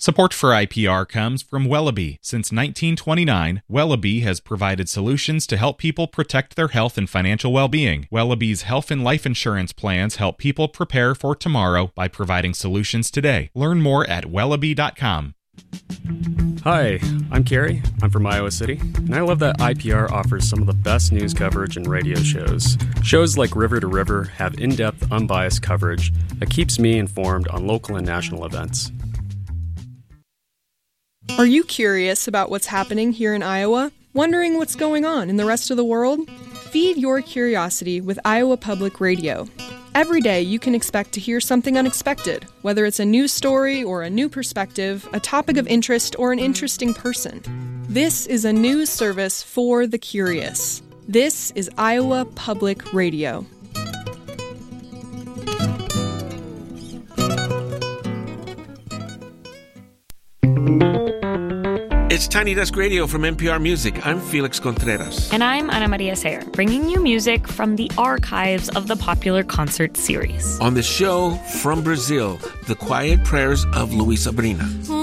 Support for IPR comes from Wellaby. Since 1929, Wellaby has provided solutions to help people protect their health and financial well-being. Wellaby's health and life insurance plans help people prepare for tomorrow by providing solutions today. Learn more at wellaby.com. Hi, I'm Carrie. I'm from Iowa City, and I love that IPR offers some of the best news coverage and radio shows. Shows like River to River have in-depth, unbiased coverage that keeps me informed on local and national events. Are you curious about what's happening here in Iowa? Wondering what's going on in the rest of the world? Feed your curiosity with Iowa Public Radio. Every day you can expect to hear something unexpected, whether it's a news story or a new perspective, a topic of interest, or an interesting person. This is a news service for the curious. This is Iowa Public Radio. It's Tiny Desk Radio from NPR Music. I'm Felix Contreras. And I'm Ana Maria Sayer, bringing you music from the archives of the popular concert series. On the show, from Brazil, The Quiet Prayers of Luis Sabrina.